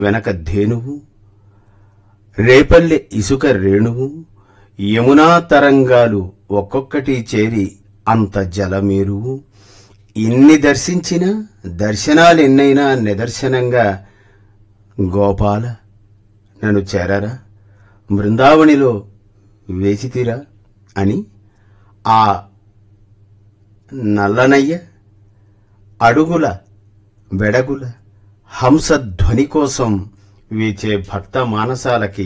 వెనక ధేనువు, రేపల్లె ఇసుక రేణువు, యమునా తరంగాలు ఒక్కొక్కటి చేరి అంత జలమేరువు. ఇన్ని దర్శించిన దర్శనాలెన్నైనా నిదర్శనంగా గోపాల నన్ను చేరరా, బృందావనిలో వేసితిరా అని ఆ నల్లనయ్య అడుగుల బెడగుల హంసధ్వని కోసం వీచే భక్త మానసాలకి